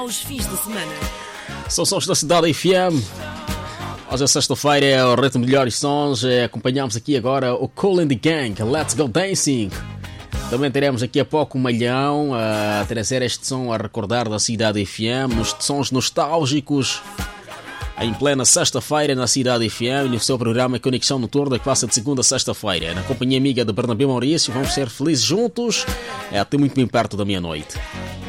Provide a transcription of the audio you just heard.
Aos fins de semana. São sons da Cidade FM. Hoje é sexta-feira, é o Reto Melhores Sons. Acompanhamos aqui agora o Kool and the Gang, Let's Go Dancing. Também teremos aqui a pouco o Malhão a trazer este som a recordar da Cidade FM, nos sons nostálgicos. Em plena sexta-feira na Cidade FM, no seu programa Conexão Noturna, que passa de segunda a sexta-feira. Na companhia amiga de Bernabé Maurício, vamos ser felizes juntos até muito bem perto da meia-noite.